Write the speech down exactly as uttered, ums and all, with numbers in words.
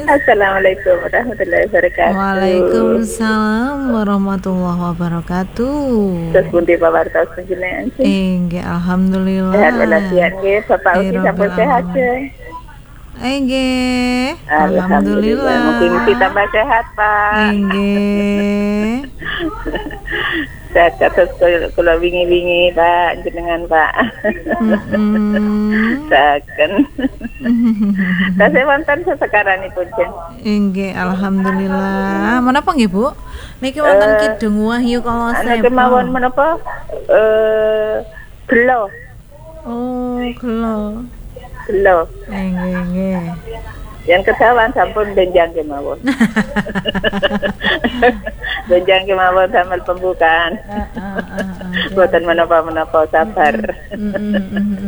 Assalamualaikum warahmatullahi wabarakatuh. Waalaikumsalam warahmatullahi wabarakatuh. Terus pundi pawartos panjenengan? Inggih alhamdulillah. Sehat walafiat nggih, Bapak Uki sampun sehat nggih. Inggih, Alhamdulillah. Mungkin tambah sehat, Pak. Inggih. Sehat terus kula wingi-wingi, Pak, jenengan, Pak. Heeh. Saken. Tasih wonten sesekaranipun, Jen. Inggih alhamdulillah. Menapa nggih, Bu? Niki wonten Kidung Wahyu Kala Anu Sepo. kemawon menapa? Eh, gelo. Oh, gelo. Gelo. Inggih, nggih. Yang kesawan sampun benjang kemawon. Benjang kemawon damel pembukaan. Heeh, heeh. Boten menapa-menapa sabar. Heeh, heeh.